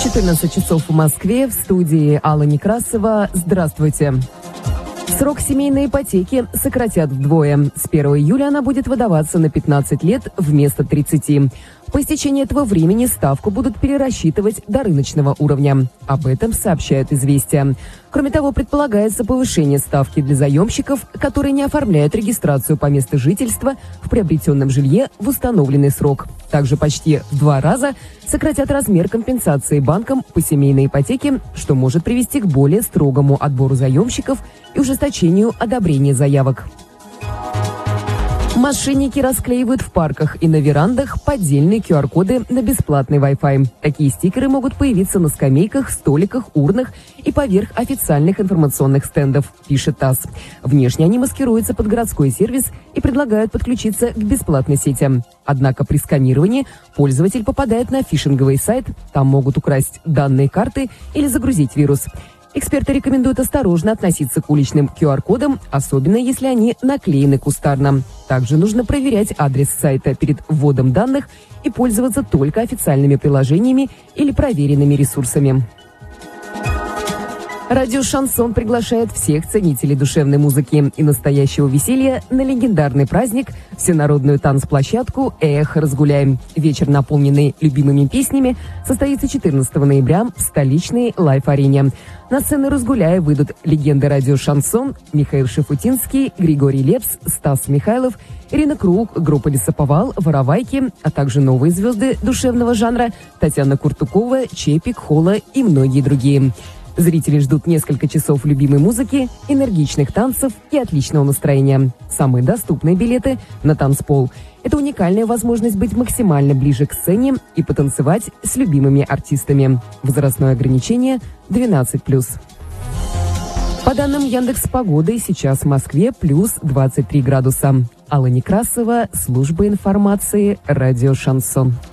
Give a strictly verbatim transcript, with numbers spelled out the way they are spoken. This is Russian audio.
четырнадцать часов в Москве, в студии Алла Некрасова. Здравствуйте. Срок семейной ипотеки сократят вдвое. С первого июля она будет выдаваться на пятнадцать лет вместо тридцати. По истечении этого времени ставку будут перерасчитывать до рыночного уровня. Об этом сообщают «Известия». Кроме того, предполагается повышение ставки для заемщиков, которые не оформляют регистрацию по месту жительства в приобретенном жилье в установленный срок. Также почти в два раза сократят размер компенсации банкам по семейной ипотеке, что может привести к более строгому отбору заемщиков и ужесточению одобрения заявок. Мошенники расклеивают в парках и на верандах поддельные ку ар коды на бесплатный Wi-Fi. Такие стикеры могут появиться на скамейках, столиках, урнах и поверх официальных информационных стендов, пишет ТАСС. Внешне они маскируются под городской сервис и предлагают подключиться к бесплатной сети. Однако при сканировании пользователь попадает на фишинговый сайт, там могут украсть данные карты или загрузить вирус. Эксперты рекомендуют осторожно относиться к уличным ку ар кодам, особенно если они наклеены кустарно. Также нужно проверять адрес сайта перед вводом данных и пользоваться только официальными приложениями или проверенными ресурсами. Радио «Шансон» приглашает всех ценителей душевной музыки и настоящего веселья на легендарный праздник, всенародную танцплощадку «Эх, разгуляем». Вечер, наполненный любимыми песнями, состоится четырнадцатого ноября в столичной лайф-арене. На сцену «Разгуляя» выйдут легенды радио «Шансон» Михаил Шафутинский, Григорий Лепс, Стас Михайлов, Ирина Круг, группа «Лесоповал», «Воровайки», а также новые звезды душевного жанра Татьяна Куртукова, Чепик, Холла и многие другие. Зрители ждут несколько часов любимой музыки, энергичных танцев и отличного настроения. Самые доступные билеты на танцпол. Это уникальная возможность быть максимально ближе к сцене и потанцевать с любимыми артистами. Возрастное ограничение двенадцать плюс. По данным Яндекс.Погоды, сейчас в Москве плюс двадцать три градуса. Алла Некрасова, служба информации, радио «Шансон».